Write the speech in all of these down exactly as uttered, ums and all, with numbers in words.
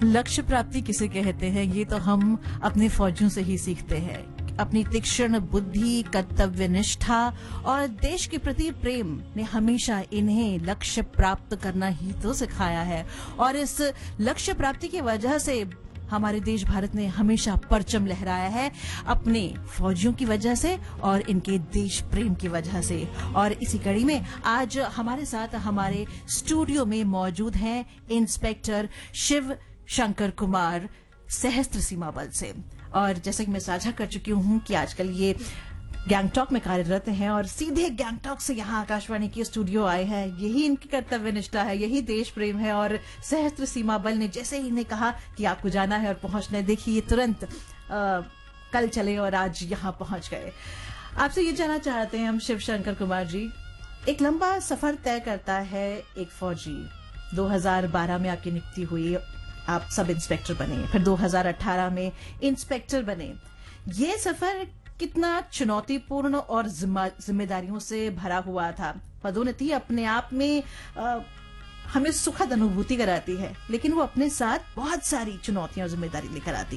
लक्ष्य प्राप्ति किसे कहते हैं ये तो हम अपने फौजियों से ही सीखते हैं। अपनी तीक्ष्ण बुद्धि, कर्तव्य निष्ठा और देश के प्रति प्रेम ने हमेशा इन्हें लक्ष्य प्राप्त करना ही तो सिखाया है और इस लक्ष्य प्राप्ति की वजह से हमारे देश भारत ने हमेशा परचम लहराया है, अपने फौजियों की वजह से और इनके देश प्रेम की वजह से। और इसी कड़ी में आज हमारे साथ हमारे स्टूडियो में मौजूद हैं इंस्पेक्टर शिव शंकर कुमार, सशस्त्र सीमा बल से। और जैसा कि मैं साझा कर चुकी हूं कि आजकल ये गैंगटॉक में कार्यरत हैं और सीधे गैंगटॉक से यहाँ आकाशवाणी के स्टूडियो आए हैं। यही इनकी कर्तव्य निष्ठा है, यही देश प्रेम है। और सशस्त्र सीमा बल ने जैसे ही इन्हें कहा कि आपको जाना है और पहुंचना है, देखिए तुरंत आ, कल चले और आज यहाँ पहुंच गए। आपसे ये जानना चाहते हैं हम शिव शंकर कुमार जी, एक लंबा सफर तय करता है एक फौजी। दो हज़ार बारह में आपकी नियुक्ति हुई, आप सब इंस्पेक्टर बने, फिर दो हज़ार अठारह में इंस्पेक्टर बने। ये सफर कितना चुनौतीपूर्ण और जिम्मेदारियों से भरा हुआ था। पदोन्नति अपने आप में आ, हमें सुखद अनुभूति कराती है, लेकिन वो अपने साथ बहुत सारी चुनौतियां और जिम्मेदारी लेकर आती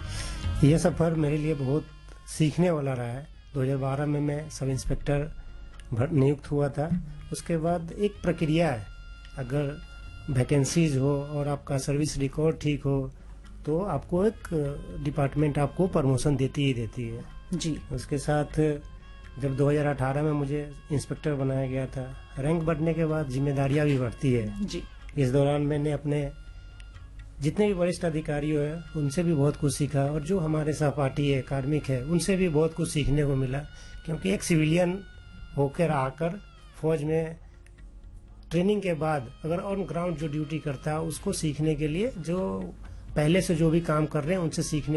है। यह सफर मेरे लिए बहुत सीखने वाला रहा है। दो हज़ार बारह में मैं सब इंस्पेक्टर नियुक्त हुआ था। उसके बाद एक प्रक्रिया है, अगर वैकेंसीज हो और आपका सर्विस रिकॉर्ड ठीक हो तो आपको एक डिपार्टमेंट आपको प्रमोशन देती ही देती है जी। उसके साथ जब दो हज़ार अठारह में मुझे इंस्पेक्टर बनाया गया था, रैंक बढ़ने के बाद जिम्मेदारियां भी बढ़ती है जी। इस दौरान मैंने अपने जितने भी वरिष्ठ अधिकारी हैं उनसे भी बहुत कुछ सीखा और जो हमारे सहपाठी है, कार्मिक है, उनसे भी बहुत कुछ सीखने को मिला। क्योंकि एक सिविलियन होकर आकर फौज में ट्रेनिंग के बाद अगर ऑन ग्राउंड जो ड्यूटी करता है उसको सीखने के लिए जो पहले से जो भी काम कर रहे हैं उनसे सीखने